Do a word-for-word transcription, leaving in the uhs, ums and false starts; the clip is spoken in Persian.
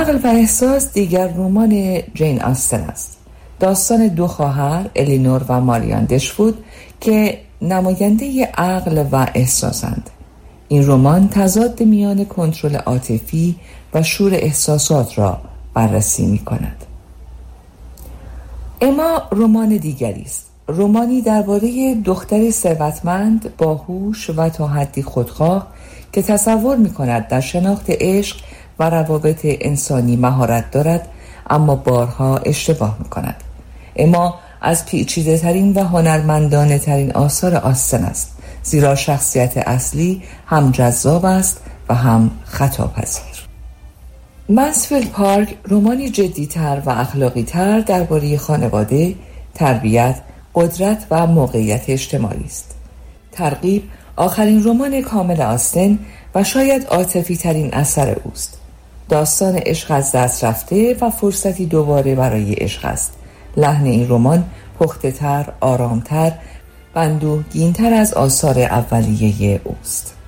عقل و احساس دیگر رمان جین آستن است. داستان دو خواهر الینور و ماریان دشوود که نماینده عقل و احساسند. این رمان تضاد میان کنترل عاطفی و شور احساسات را بررسی می کند. اما رمان دیگری است. رمانی درباره دختری ثروتمند، باهوش و تا حدی خودخواه که تصور می کند در شناخت عشق و روابط انسانی مهارت دارد، اما بارها اشتباه می کند. اما از پیچیده ترین و هنرمندانه ترین آثار آستن است، زیرا شخصیت اصلی هم جذاب است و هم خطاپذیر. منسفیلد پارک رمانی جدی‌تر و اخلاقی‌تر درباره خانواده، تربیت، قدرت و موقعیت اجتماعی است. ترغیب آخرین رمان کامل آستن و شاید عاطفی ترین اثر اوست. داستان عشق از دست رفته و فرصتی دوباره برای عشق است. لحن این رمان پخته تر، آرامتر و اندوهگین‌تر از آثار اولیه اوست.